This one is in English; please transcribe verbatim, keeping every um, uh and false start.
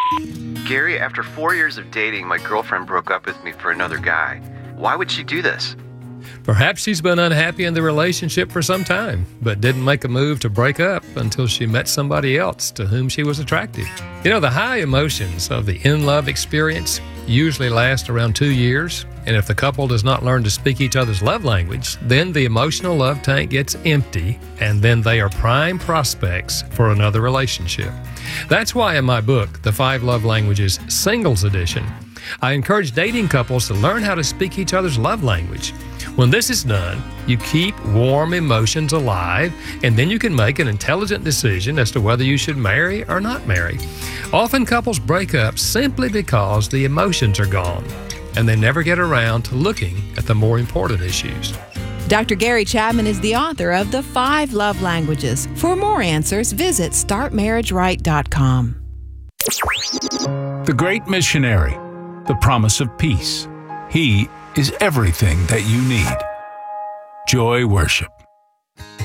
Gary, after four years of dating, my girlfriend broke up with me for another guy. Why would she do this? Perhaps she's been unhappy in the relationship for some time, but didn't make a move to break up until she met somebody else to whom she was attracted. You know, the high emotions of the in-love experience usually last around two years, and if the couple does not learn to speak each other's love language, then the emotional love tank gets empty, and then they are prime prospects for another relationship. That's why in my book, The Five Love Languages Singles Edition, I encourage dating couples to learn how to speak each other's love language. When this is done, you keep warm emotions alive, and then you can make an intelligent decision as to whether you should marry or not marry. Often couples break up simply because the emotions are gone, and they never get around to looking at the more important issues. Doctor Gary Chapman is the author of The Five Love Languages. For more answers, visit start marriage right dot com. The Great Missionary, the promise of peace. He is everything that you need. Joy Worship.